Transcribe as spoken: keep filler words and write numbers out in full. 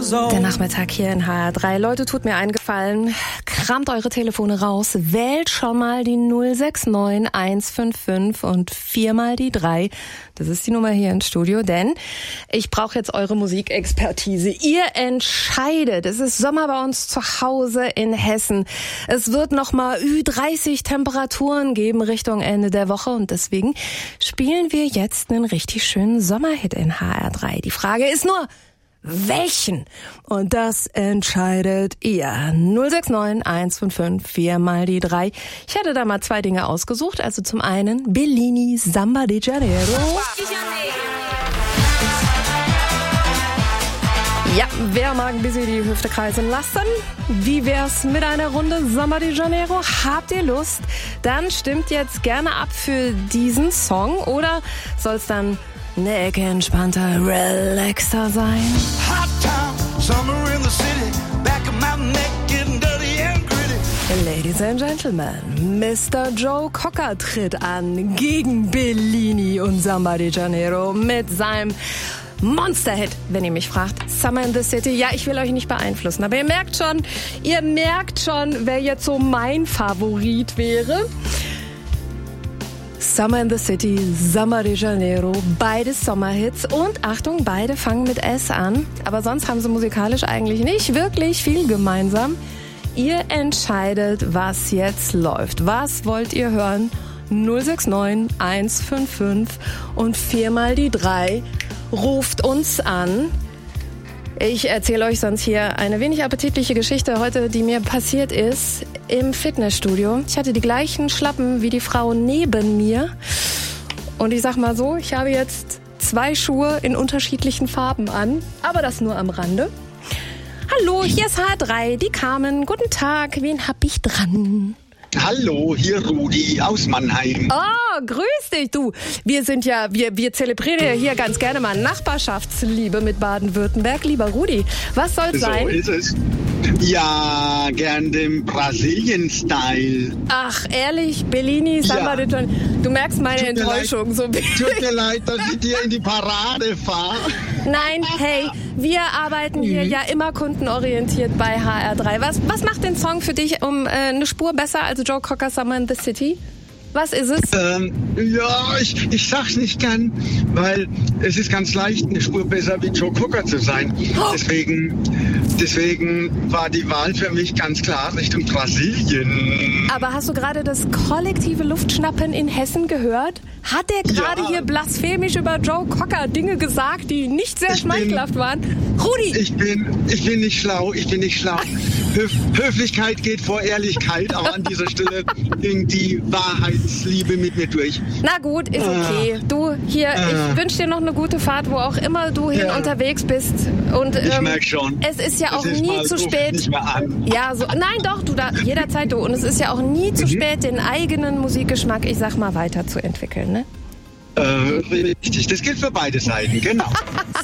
Der Nachmittag hier in H R drei. Leute, tut mir einen Gefallen. Kramt eure Telefone raus. Wählt schon mal die null sechs neun eins fünf fünf und viermal die drei. Das ist die Nummer hier im Studio, denn ich brauche jetzt eure Musikexpertise. Ihr entscheidet. Es ist Sommer bei uns zu Hause in Hessen. Es wird noch mal Ü dreißig Temperaturen geben Richtung Ende der Woche und deswegen spielen wir jetzt einen richtig schönen Sommerhit in H R drei. Die Frage ist nur, welchen? Und das entscheidet ihr. null sechs neun eins fünf fünf, vier mal die drei. Ich hatte da mal zwei Dinge ausgesucht. Also zum einen Bellini, Samba de Janeiro. Ja, wer mag ein bisschen die Hüfte kreisen lassen? Wie wär's mit einer Runde Samba de Janeiro? Habt ihr Lust? Dann stimmt jetzt gerne ab für diesen Song. Oder soll's dann eine Ecke entspannter, relaxter sein? Hot town, summer in the city, back of my neck getting dirty and gritty. Ladies and Gentlemen, Mister Joe Cocker tritt an gegen Bellini und Samba de Janeiro mit seinem Monster-Hit, wenn ihr mich fragt. Summer in the City. Ja, ich will euch nicht beeinflussen, aber ihr merkt schon, ihr merkt schon, wer jetzt so mein Favorit wäre. Summer in the City, Samba de Janeiro, beide Sommerhits und Achtung, beide fangen mit S an, aber sonst haben sie musikalisch eigentlich nicht wirklich viel gemeinsam. Ihr entscheidet, was jetzt läuft. Was wollt ihr hören? null sechs neun eins fünf fünf und viermal die drei. Ruft uns an. Ich erzähle euch sonst hier eine wenig appetitliche Geschichte heute, die mir passiert ist im Fitnessstudio. Ich hatte die gleichen Schlappen wie die Frau neben mir. Und ich sag mal so, ich habe jetzt zwei Schuhe in unterschiedlichen Farben an. Aber das nur am Rande. Hallo, hier ist H R drei, die Carmen. Guten Tag, wen hab ich dran? Hallo, hier Rudi aus Mannheim. Oh, grüß dich, du. Wir sind ja, wir, wir zelebrieren ja hier ganz gerne mal Nachbarschaftsliebe mit Baden-Württemberg. Lieber Rudi, was soll's so sein? So ist es. Ja, gern den Brasilien-Style. Ach, ehrlich, Bellini, Samba de Janeiro. Du merkst meine Tut mir Enttäuschung leid. so ein bisschen. Tut mir leid, dass ich dir in die Parade fahre. Nein, hey, wir arbeiten hier Mhm. ja immer kundenorientiert bei H R drei. Was, was macht den Song für dich um äh, eine Spur besser als Joe Cocker Summer in the City? Was ist es? Ähm, ja, ich, ich sag's nicht gern, weil es ist ganz leicht, eine Spur besser wie Joe Cocker zu sein. Oh. Deswegen, deswegen war die Wahl für mich ganz klar Richtung Brasilien. Aber hast du gerade das kollektive Luftschnappen in Hessen gehört? Hat er gerade Ja. hier blasphemisch über Joe Cocker Dinge gesagt, die nicht sehr Ich schmeichelhaft waren? Rudi! Ich bin, ich bin nicht schlau, ich bin nicht schlau. Höf, Höflichkeit geht vor Ehrlichkeit, aber an dieser Stelle ging die Wahrheitsliebe mit mir durch. Na gut, ist okay. Du, hier, ich wünsche dir noch eine gute Fahrt, wo auch immer du hin Ja. unterwegs bist. Und Ich ähm, merk schon. es ist ja Es auch ist nie mal, zu ruft spät. nicht mehr an. Ja, so, nein, doch, du da jederzeit du. Und es ist ja auch nie zu Mhm. spät, den eigenen Musikgeschmack, ich sag mal, weiterzuentwickeln, ne? Äh, richtig, das gilt für beide Seiten, genau.